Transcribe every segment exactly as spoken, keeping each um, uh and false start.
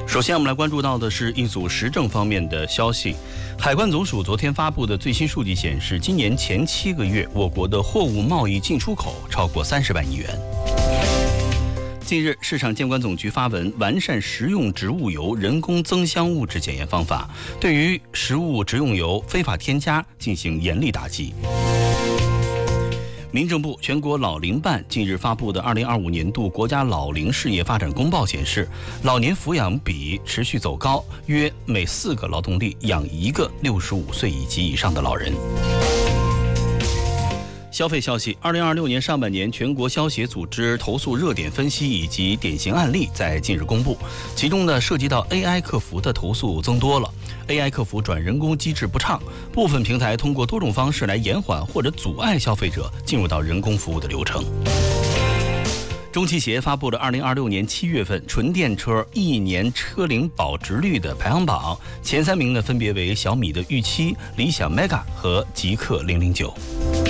首先，我们来关注到的是一组时政方面的消息。海关总署昨天发布的最新数据显示，今年前七个月，我国的货物贸易进出口超过三十万亿元。近日，市场监管总局发文完善食用植物油人工增香物质检验方法，对于食物植用油非法添加进行严厉打击。民政部全国老龄办近日发布的二零二五年度国家老龄事业发展公报显示，老年抚养比持续走高，约每四个劳动力养一个六十五岁以及以上的老人。消费消息，二零二六年上半年全国消协组织投诉热点分析以及典型案例在近日公布，其中呢涉及到 A I 客服的投诉增多了。A I 客服转人工机制不畅，部分平台通过多种方式来延缓或者阻碍消费者进入到人工服务的流程。中汽协发布了二零二六年七月份纯电车一年车龄保值率的排行榜，前三名呢分别为小米的御七、理想 Mega 和极氪零零九。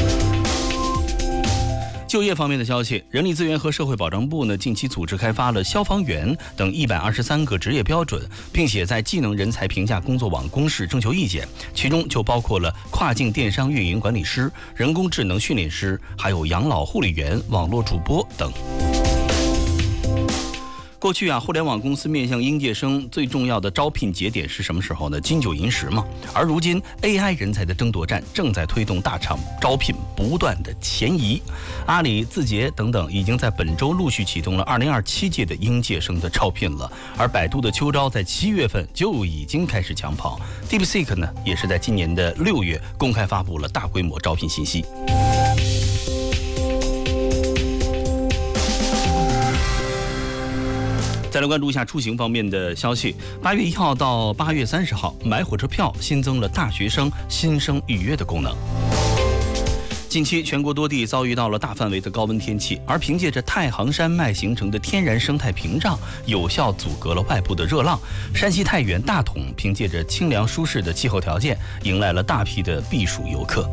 就业方面的消息，人力资源和社会保障部呢近期组织开发了消防员等一百二十三个职业标准，并且在技能人才评价工作网公示征求意见，其中就包括了跨境电商运营管理师、人工智能训练师，还有养老护理员、网络主播等。过去啊，互联网公司面向应届生最重要的招聘节点是什么时候呢？金九银十嘛。而如今 A I 人才的争夺战正在推动大厂招聘不断的前移。阿里、字节等等已经在本周陆续启动了二零二七届的应届生的招聘了。而百度的秋招在七月份就已经开始抢跑。DeepSeek 呢，也是在今年的六月公开发布了大规模招聘信息。再来关注一下出行方面的消息。八月一号到八月三十号，买火车票新增了大学生新生预约的功能。近期全国多地遭遇到了大范围的高温天气，而凭借着太行山脉形成的天然生态屏障，有效阻隔了外部的热浪。山西太原、大同凭借着清凉舒适的气候条件，迎来了大批的避暑游客。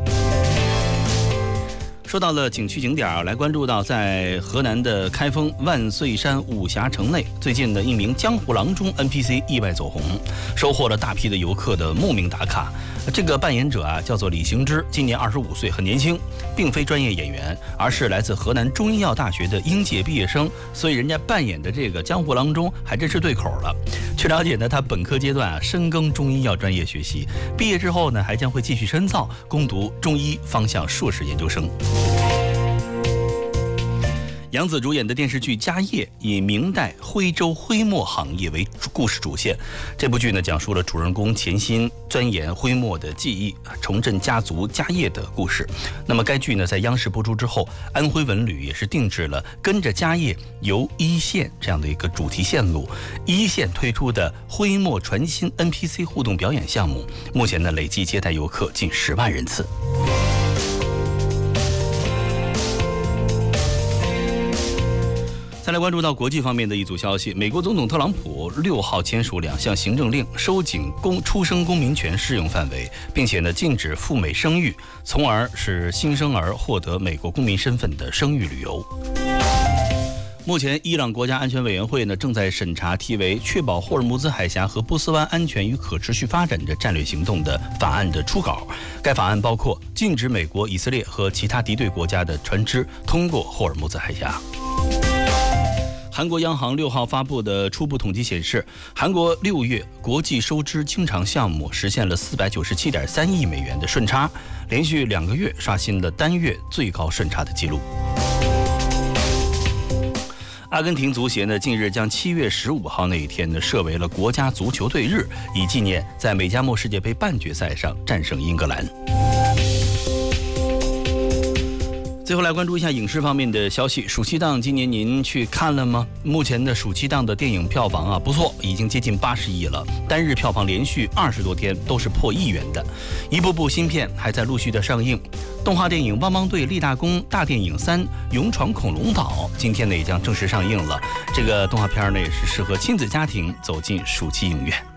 说到了景区景点啊，来关注到在河南的开封万岁山武侠城内，最近的一名江湖郎中 N P C 意外走红，收获了大批的游客的慕名打卡。这个扮演者啊叫做李行之，今年二十五岁，很年轻，并非专业演员，而是来自河南中医药大学的应届毕业生，所以人家扮演的这个江湖郎中还真是对口了。据了解呢，他本科阶段啊深耕中医药专业学习，毕业之后呢还将会继续深造，攻读中医方向硕士研究生。杨紫主演的电视剧《家业》以明代徽州徽墨行业为故事主线。这部剧呢，讲述了主人公钱鑫钻研徽墨的技艺，重振家族家业的故事。那么该剧呢，在央视播出之后，安徽文旅也是定制了跟着家业游一线这样的一个主题线路。一线推出的徽墨传新 N P C 互动表演项目，目前呢累计接待游客近十万人次。再来关注到国际方面的一组消息，美国总统特朗普六号签署两项行政令，收紧公出生公民权适用范围，并且呢禁止赴美生育，从而使新生儿获得美国公民身份的生育旅游。目前，伊朗国家安全委员会呢正在审查题为《确保霍尔木兹海峡和波斯湾安全与可持续发展的战略行动》的法案的初稿。该法案包括禁止美国、以色列和其他敌对国家的船只通过霍尔木兹海峡。韩国央行六号发布的初步统计显示，韩国六月国际收支经常项目实现了四百九十七点三亿美元的顺差，连续两个月刷新了单月最高顺差的记录。阿根廷足协呢，近日将七月十五号那一天呢设为了国家足球队日，以纪念在美加墨世界杯半决赛上战胜英格兰。最后来关注一下影视方面的消息。暑期档今年您去看了吗？目前的暑期档的电影票房啊不错，已经接近八十亿了，单日票房连续二十多天都是破亿元的。一部部新片还在陆续的上映，动画电影《汪汪队立大功》，大电影《三勇闯恐龙岛》今天呢也将正式上映了。这个动画片呢也是适合亲子家庭走进暑期影院。